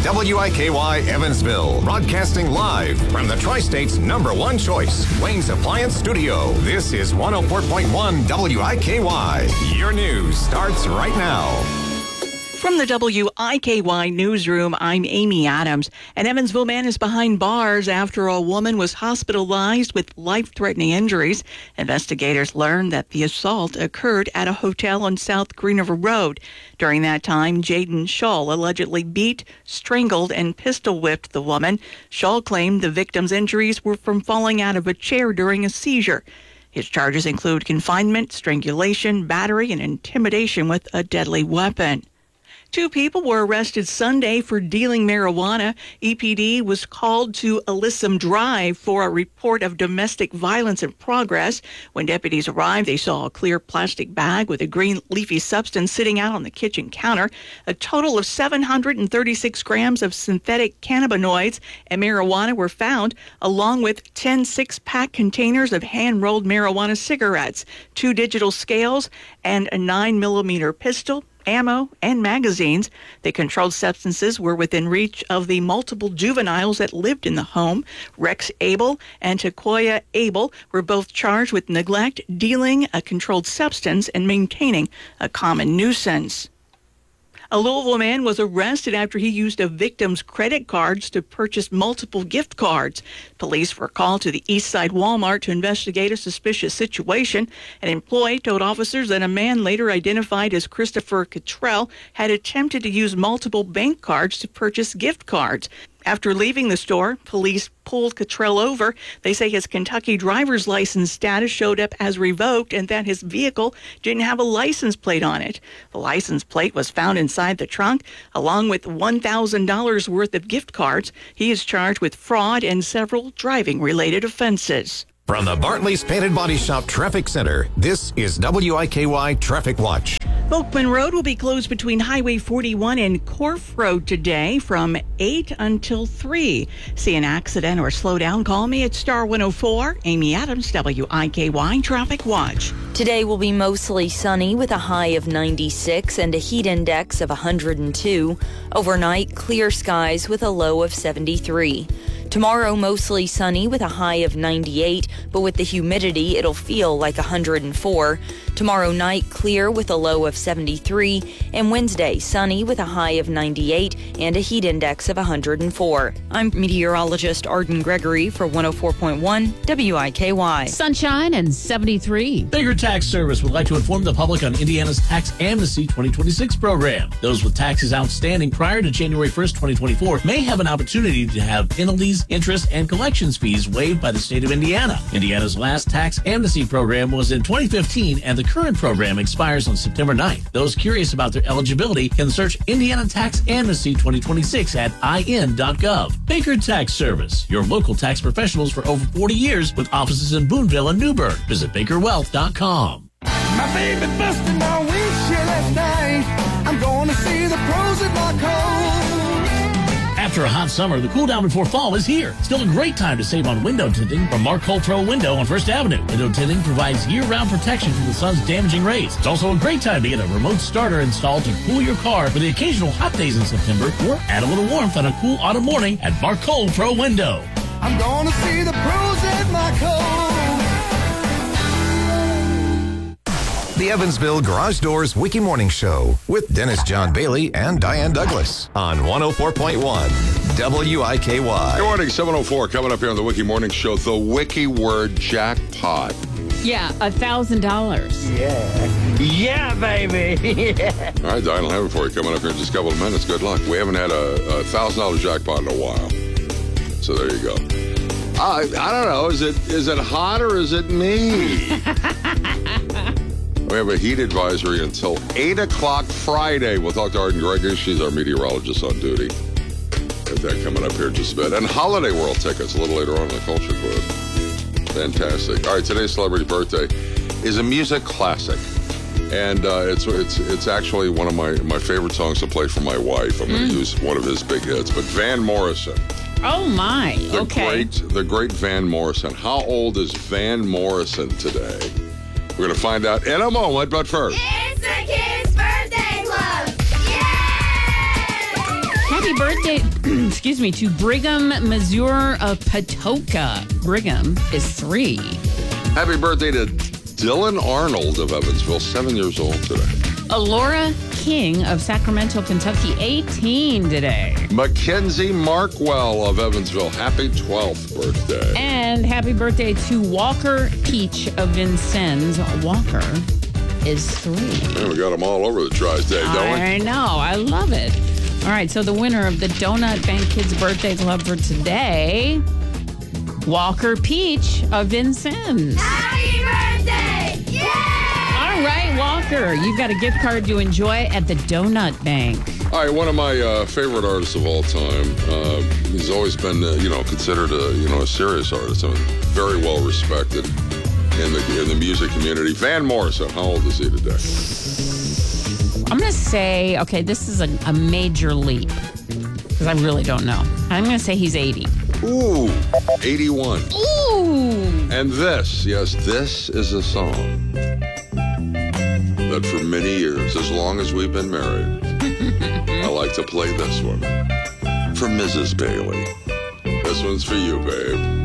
WIKY Evansville, broadcasting live from the Tri-State's #1 choice, Wayne's Appliance Studio. This is 104.1 WIKY. Your news starts right now. From the WIKY newsroom, I'm Amy Adams. An Evansville man is behind bars after a woman was hospitalized with life-threatening injuries. Investigators learned that the assault occurred at a hotel on South Green River Road. During that time, Jaden Shull allegedly beat, strangled, and pistol-whipped the woman. Shull claimed the victim's injuries were from falling out of a chair during a seizure. His charges include confinement, strangulation, battery, and intimidation with a deadly weapon. 2 people were arrested Sunday for dealing marijuana. EPD was called to Alyssum Drive for a report of domestic violence in progress. When deputies arrived, they saw a clear plastic bag with a green leafy substance sitting out on the kitchen counter. A total of 736 grams of synthetic cannabinoids and marijuana were found, along with 10 six-pack containers of hand-rolled marijuana cigarettes, 2 digital scales, and a 9mm pistol, ammo, and magazines. The controlled substances were within reach of the multiple juveniles that lived in the home. Rex Abel and Takoya Abel were both charged with neglect, dealing a controlled substance, and maintaining a common nuisance. A Louisville man was arrested after he used a victim's credit cards to purchase multiple gift cards. Police were called to the Eastside Walmart to investigate a suspicious situation. An employee told officers that a man later identified as Christopher Cottrell had attempted to use multiple bank cards to purchase gift cards. After leaving the store, police pulled Cottrell over. They say his Kentucky driver's license status showed up as revoked and that his vehicle didn't have a license plate on it. The license plate was found inside the trunk, along with $1,000 worth of gift cards. He is charged with fraud and several driving-related offenses. From the Bartley's Painted Body Shop Traffic Center, this is WIKY Traffic Watch. Volkman Road will be closed between Highway 41 and Corf Road today from 8 until 3. See an accident or slow down, call me at Star 104. Amy Adams, WIKY Traffic Watch. Today will be mostly sunny with a high of 96 and a heat index of 102. Overnight, clear skies with a low of 73. Tomorrow, mostly sunny with a high of 98, but with the humidity, it'll feel like 104. Tomorrow night, clear with a low of 73. And Wednesday, sunny with a high of 98 and a heat index of 104. I'm meteorologist Arden Gregory for 104.1 WIKY. Sunshine and 73. Baker Tax Service would like to inform the public on Indiana's Tax Amnesty 2026 program. Those with taxes outstanding prior to January 1st, 2024 may have an opportunity to have penalties, interest, and collections fees waived by the state of Indiana. Indiana's last tax amnesty program was in 2015, and the current program expires on September 9th. Those curious about their eligibility can search Indiana Tax Amnesty 2026 at in.gov. Baker Tax Service, your local tax professionals for over 40 years with offices in Boonville and Newburgh. Visit bakerwealth.com. My baby busted my windshield last night. I'm going to see the pros at Marco. After a hot summer, the cool down before fall is here. Still a great time to save on window tinting from Mark Cole Pro Window on First Avenue. Window tinting provides year-round protection from the sun's damaging rays. It's also a great time to get a remote starter installed to cool your car for the occasional hot days in September, or add a little warmth on a cool autumn morning at Mark Cole Pro Window. I'm going to see the pros at Marco. The Evansville Garage Doors Wiki Morning Show with Dennis John Bailey and Diane Douglas on 104.1 WIKY. Good morning, 7:04. Coming up here on the Wiki Morning Show, the Wiki word jackpot. Yeah, $1,000. Yeah, baby. Yeah. All right, Diane will have it for you coming up here in just a couple of minutes. Good luck. We haven't had a $1,000 jackpot in a while. So there you go. I don't know. Is it hot or is it me? We have a heat advisory until 8 o'clock Friday. We'll talk to Arden Gregory. She's our meteorologist on duty. Got that coming up here in just a bit. And Holiday World tickets a little later on in the Culture Quiz. Fantastic. All right, today's celebrity birthday is a music classic. And it's actually one of my favorite songs to play for my wife. I'm going to use one of his big hits. But Van Morrison. Oh, my. The great Van Morrison. How old is Van Morrison today? We're going to find out in a moment, but first. It's the Kids Birthday Club! Yay! Happy birthday, excuse me, to Brigham Mazur of Patoka. Brigham is 3. Happy birthday to Dylan Arnold of Evansville, 7 years old today. Alora King of Sacramento, Kentucky, 18 today. Mackenzie Markwell of Evansville, happy 12th birthday. And happy birthday to Walker Peach of Vincennes. Walker is 3. Man, we got them all over the Tri-State, don't we? I know. I love it. All right, so the winner of the Donut Bank Kids Birthday Club for today, Walker Peach of Vincennes. Happy birthday! Yeah! All right, Walker, you've got a gift card to enjoy at the Donut Bank. All right, one of my favorite artists of all time. He's always been, considered a serious artist. Very well respected in the music community. Van Morrison, how old is he today? I'm going to say, okay, this is a major leap because I really don't know. I'm going to say he's 80. Ooh, 81. Ooh. And this is a song that for many years, as long as we've been married, I like to play this one for Mrs. Bailey. This one's for you, babe.